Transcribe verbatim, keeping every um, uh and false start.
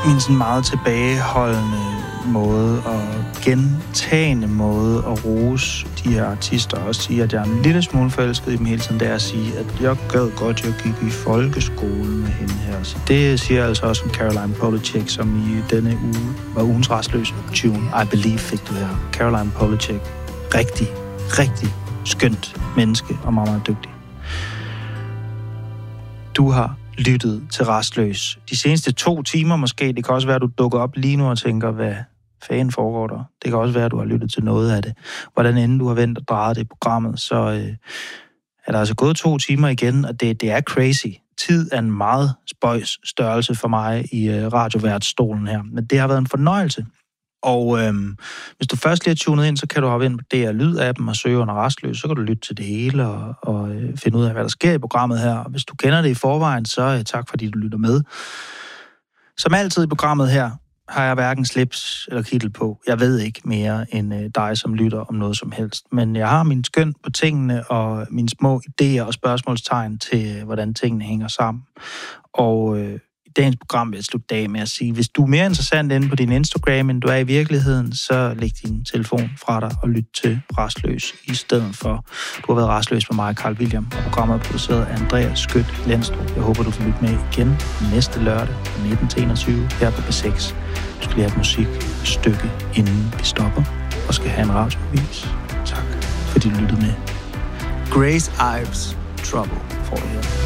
min sådan meget tilbageholdende måde og gentagende måde at rose de her artister og sige, at jeg er en lille smule forelsket i dem hele tiden, det er at sige, at jeg gad godt, jeg gik i folkeskole med hende her. Så det siger altså også om Caroline Polachek, som i denne uge var ugens rastløse tune. I Believe fik du her. Caroline Polachek. Rigtig, rigtig skønt menneske og meget, meget dygtig. Du har lyttet til Rastløs de seneste to timer måske. Det kan også være, at du dukker op lige nu og tænker, hvad fanden foregår der? Det kan også være, at du har lyttet til noget af det. Hvordan end du har vendt og drejet det i programmet, så øh, er der altså gået to timer igen, og det, det er crazy. Tid er en meget spøjs størrelse for mig i øh, radioværtsstolen her. Men det har været en fornøjelse. Og øhm, hvis du først lige er tunet ind, så kan du hoppe ind på D R Lyd-appen og søge under Rastløs, så kan du lytte til det hele og, og øh, finde ud af, hvad der sker i programmet her. Og hvis du kender det i forvejen, så øh, tak fordi du lytter med. Som altid i programmet her, har jeg hverken slips eller kittel på. Jeg ved ikke mere end øh, dig, som lytter om noget som helst. Men jeg har min skøn på tingene og mine små idéer og spørgsmålstegn til, øh, hvordan tingene hænger sammen. Og øh, dagens program vil jeg slutte af med at sige, hvis du er mere interessant inde på din Instagram, end du er i virkeligheden, så læg din telefon fra dig og lyt til Rastløs i stedet for. Du har været Rastløs med mig, Carl William, og programmet er produceret af Andreas Skødt Lenstrup. Jeg håber, du får lytte med igen næste lørdag nitten til enogtyve her på B seks. Du skal lige have et musikstykke, inden vi stopper, og skal have en radiovis. Tak, fordi du lyttede med. Grace Ives Trouble får du her.